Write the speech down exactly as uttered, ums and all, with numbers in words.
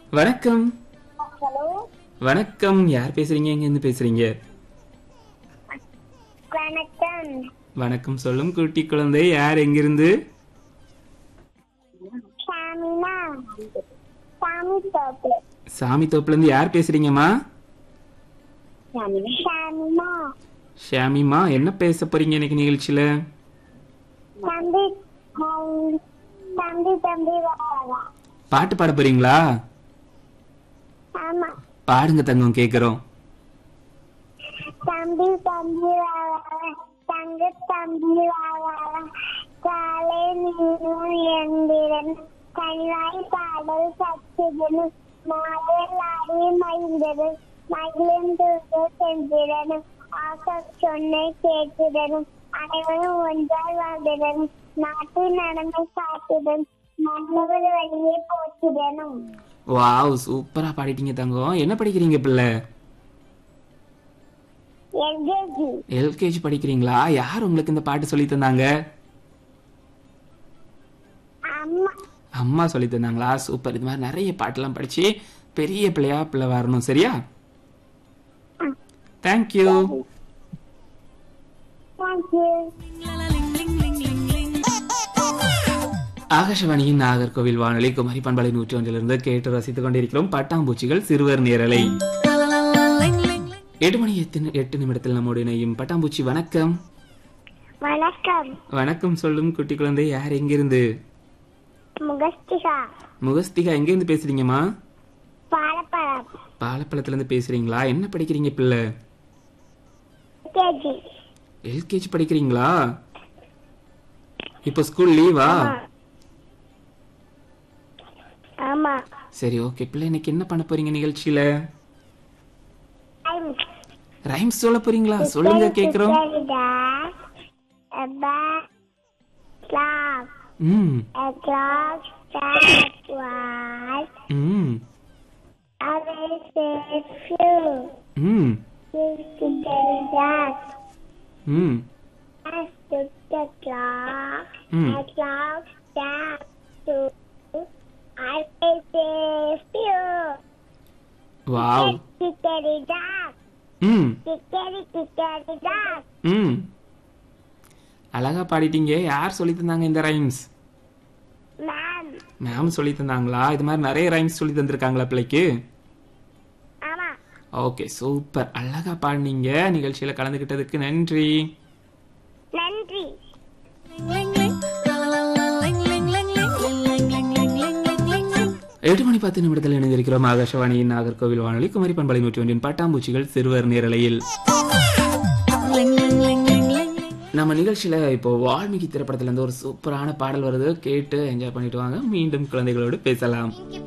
வணக்கம். ஹலோ வணக்கம். யார் பேசுறீங்க? எங்க இருந்து பேசுறீங்க? வணக்கம். வணக்கம் சொல்லும் குட்டி குழந்தை. யார் எங்கிருந்து? ஷாமினா சாமி தோப்பு. சாமி தோப்புல இருந்து யார் பேசுறீங்கம்மா? ஷாமினா ஷாமிமா, என்ன பேச போறீங்க இன்னைக்கு நிகழ்ச்சியில? தம்பி தம்பி தம்பி வாவா. பாட்டு பாட போறீங்களா? ஆமா. பாடுங்க தங்கம், கேக்குறோம். தம்பி தம்பி வாவா தங்க தம்பி வாவா காலை நீரும் எந்திரன் கனிவாய் பாடல் சச்சுதனு மாலையில் ஆடி மகிழ்ந்தது மகிழும் தூக்க சென்றிடனும் ஆசை சொன்னை கேட்டிடனும் அனைவரும் ஒன்றாய் வாழ்ந்திடனும் நாட்டு நடமை காட்டிடனும் நல்லவர் வழியே போற்றிடனும். வாவ், சூப்பரா பாடிட்டீங்க தங்கம். என்ன படிக்கிறீங்க பிள்ளை? எல்கேஜி. எல்கேஜி படிக்கிறீங்களா? யார் உங்களுக்கு இந்த பாட்டு சொல்லி தந்தாங்க? அம்மா. அம்மா சொல்லி தந்தாங்களா? சூப்பர். இது மாதிரி நிறைய பாட்டெல்லாம் படிச்சு பெரிய பிள்ளையா பிள்ளை வரணும், சரியா? தேங்க்யூ. தேங்க்யூ. ஆகாஷவாணியின் நாகர்கோவில் வானொலி குமரி பண்பலை நூற்றி ஒன்றிலிருந்து கேட்டு ரசித்துக் கொண்டிருக்கிறோம் பட்டாம்பூச்சிகள் சிறுவர் நேரலை. எட்டு மணி எட்டு எட்டு நிமிடத்தில் நம்மோடு இணையும் பட்டாம்பூச்சி. வணக்கம். வணக்கம். வணக்கம் சொல்லும் குட்டி குழந்தை. யார் எங்கிருந்து? முகஸ்திகா. முகஸ்திகா, எங்கிருந்து பேசுறீங்கம்மா? பாலப்பழம். பாலப்பழத்துல இருந்து பேசுறீங்களா? என்ன படிக்கிறீங்க பிள்ளை? எல்கேஜி. எல்கேஜி படிக்கிறீங்களா? இப்ப ஸ்கூல் லீவா? ஆமா. சரி, ஓகே பிள்ளை. இன்னைக்கு என்ன பண்ண போறீங்க நிகழ்ச்சியில? ரைம்ஸ் சொல்ல போறீங்களா? சொல்லுங்க, கேக்குறோம். ம் ம் ம் ம் வாவ். ம் ம் அழகா பாடிட்டீங்க. யார் சொல்லி தந்தாங்க இந்த ரைம்ஸ்? மேம் சொல்லி தந்தாங்களா? இது மாதிரி நிறைய ரைம்ஸ் சொல்லி தந்திருக்காங்களா பிள்ளைக்கு? Okay, super. அழகா பாடினீங்க. நிகழ்ச்சியில கலந்துகிட்டதுக்கு நன்றி. நன்றி. எட்டு மணி பத்து நிமிடத்தில் இணைந்திருக்கிறோம் ஆகாஷவாணியின் நாகர்கோவில் வானொலி குமரி பண்பலை நூற்றி ஒன்றின் பட்டாம்பூச்சிகள் சிறுவர் நேரலையில். நம்ம நிகழ்ச்சியில இப்போ வால்மீகி திரைப்படத்துல இருந்து ஒரு சூப்பரான பாடல் வருது. கேட்டு என்ஜாய் பண்ணிட்டு வாங்க. மீண்டும் குழந்தைகளோடு பேசலாம்.